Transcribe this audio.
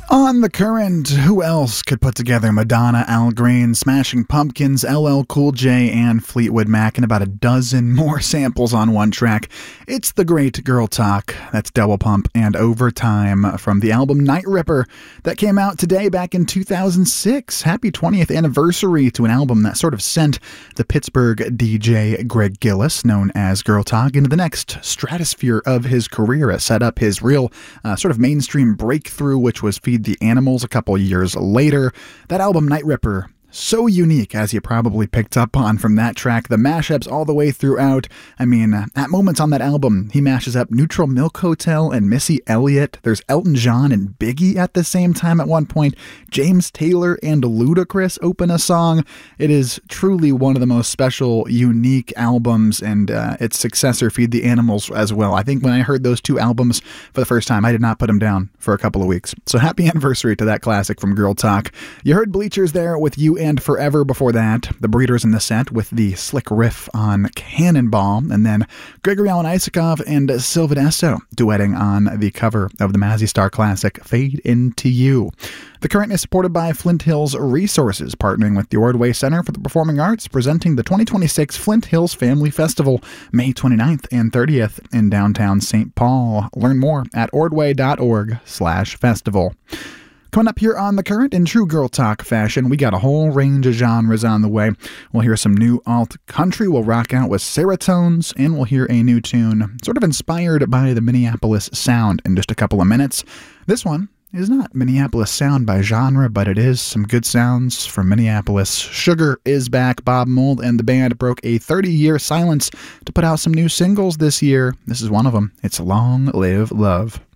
On the Current, who else could put together Madonna, Al Green, Smashing Pumpkins, LL Cool J, and Fleetwood Mac, and about a dozen more samples on one track? It's the great Girl Talk. That's Double Pump and Overtime from the album Night Ripper that came out today back in 2006. Happy 20th anniversary to an album that sort of sent the Pittsburgh DJ Greg Gillis, known as Girl Talk, into the next stratosphere of his career. It set up his real sort of mainstream breakthrough, which was Feed the Animals a couple years later. That album, Night Ripper, so unique, as you probably picked up on from that track. The mashups all the way throughout. I mean, at moments on that album, he mashes up Neutral Milk Hotel and Missy Elliott. There's Elton John and Biggie at the same time at one point. James Taylor and Ludacris open a song. It is truly one of the most special, unique albums, and its successor, Feed the Animals, as well. I think when I heard those two albums for the first time, I did not put them down for a couple of weeks. So happy anniversary to that classic from Girl Talk. You heard Bleachers there with You and Forever before that. The Breeders in the set with the slick riff on Cannonball, and then Gregory Alan Isakov and Sylvan Esso duetting on the cover of the Mazzy Star classic Fade Into You. The Current is supported by Flint Hills Resources, partnering with the Ordway Center for the Performing Arts, presenting the 2026 Flint Hills Family Festival, May 29th and 30th in downtown St. Paul. Learn more at ordway.org/festival. Coming up here on The Current, in true Girl Talk fashion, we got a whole range of genres on the way. We'll hear some new alt country, we'll rock out with Serotones, and we'll hear a new tune sort of inspired by the Minneapolis sound in just a couple of minutes. This one is not Minneapolis sound by genre, but it is some good sounds from Minneapolis. Sugar is back. Bob Mould and the band broke a 30-year silence to put out some new singles this year. This is one of them. It's Long Live Love.